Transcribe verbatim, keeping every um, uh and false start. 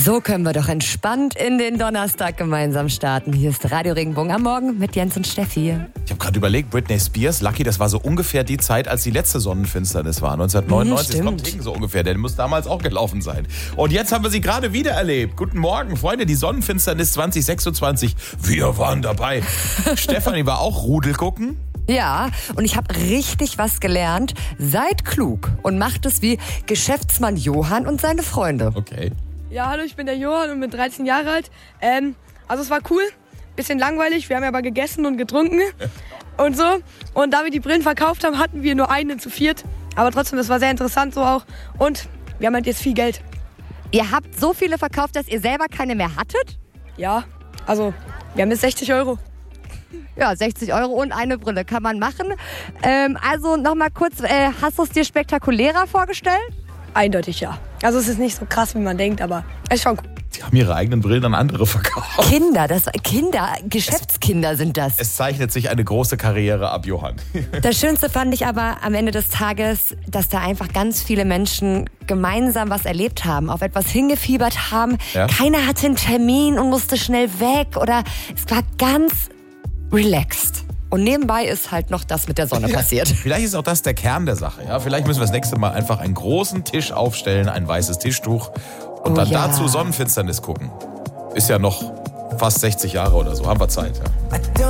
So können wir doch entspannt in den Donnerstag gemeinsam starten. Hier ist Radio Regenbogen am Morgen mit Jens und Steffi. Ich habe gerade überlegt, Britney Spears, Lucky, das war so ungefähr die Zeit, als die letzte Sonnenfinsternis war. neunzehnhundertneunundneunzig, Mhm, kommt Hing so ungefähr. Der muss damals auch gelaufen sein. Und jetzt haben wir sie gerade wieder erlebt. Guten Morgen, Freunde, die Sonnenfinsternis zwanzig sechsundzwanzig. Wir waren dabei. Stefanie war auch Rudel gucken. Ja, und ich habe richtig was gelernt. Seid klug und macht es wie Geschäftsmann Johann und seine Freunde. Okay. Ja, hallo, ich bin der Johann und bin dreizehn Jahre alt. Ähm, also es war cool, bisschen langweilig, wir haben ja aber gegessen und getrunken und so. Und da wir die Brillen verkauft haben, hatten wir nur eine zu viert. Aber trotzdem, es war sehr interessant so auch. Und wir haben halt jetzt viel Geld. Ihr habt so viele verkauft, dass ihr selber keine mehr hattet? Ja, also wir haben jetzt sechzig Euro. Ja, sechzig Euro und eine Brille kann man machen. Ähm, also nochmal kurz, äh, hast du es dir spektakulärer vorgestellt? Eindeutig ja. Also es ist nicht so krass, wie man denkt, aber es ist schon cool. Die haben ihre eigenen Brillen an andere verkauft. Kinder, das Kinder, Geschäftskinder sind das. Es zeichnet sich eine große Karriere ab, Johann. Das Schönste fand ich aber am Ende des Tages, dass da einfach ganz viele Menschen gemeinsam was erlebt haben, auf etwas hingefiebert haben. Ja. Keiner hatte einen Termin und musste schnell weg oder es war ganz relaxed. Und nebenbei ist halt noch das mit der Sonne passiert. Ja, vielleicht ist auch das der Kern der Sache. Ja? Vielleicht müssen wir das nächste Mal einfach einen großen Tisch aufstellen, ein weißes Tischtuch und Oh dann ja. dazu Sonnenfinsternis gucken. Ist ja noch fast sechzig Jahre oder so, haben wir Zeit. Ja.